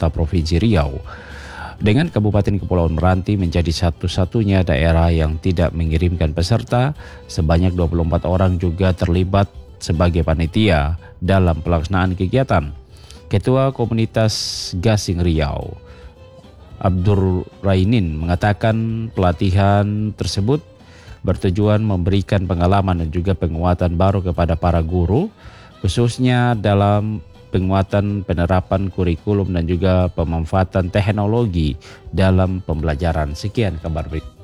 kota Provinsi Riau. Dengan Kabupaten Kepulauan Meranti menjadi satu-satunya daerah yang tidak mengirimkan peserta, sebanyak 24 orang juga terlibat sebagai panitia dalam pelaksanaan kegiatan. Ketua Komunitas Gasing Riau, Abdur Rainin, mengatakan pelatihan tersebut bertujuan memberikan pengalaman dan juga penguatan baru kepada para guru, khususnya dalam penguatan penerapan kurikulum dan juga pemanfaatan teknologi dalam pembelajaran. Sekian kabar berikut.